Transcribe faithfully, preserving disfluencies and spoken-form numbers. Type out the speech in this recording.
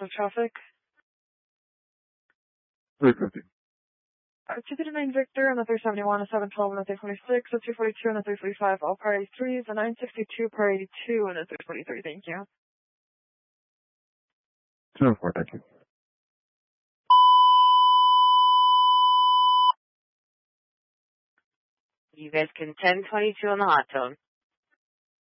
of traffic. three fifty. Uh, two thirty-nine Victor on the three seventy-one, a seven twelve on the three twenty-six, a two forty-two on the three forty-five, all par eighty-threes, a nine sixty-two par eighty-two on the three twenty-three. Thank you. two oh four, thank you. You guys can ten twenty-two on the hot tone.